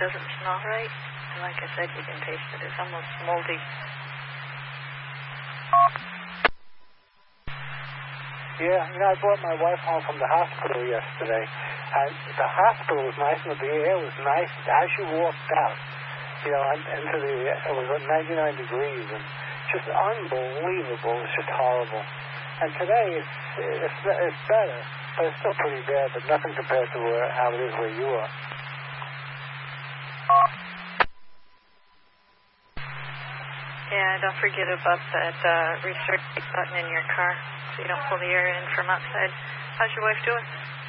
doesn't smell right. And like I said, you can taste it. It's almost moldy. Yeah, I brought my wife home from the hospital yesterday, and the hospital was nice, and the air was nice as you walked out. It was 99 degrees, and just unbelievable. It was just horrible. And today it's better, but it's still pretty bad, but nothing compared to how it is where you are. Yeah, don't forget about that restrict button in your car so you don't pull the air in from outside. How's your wife doing?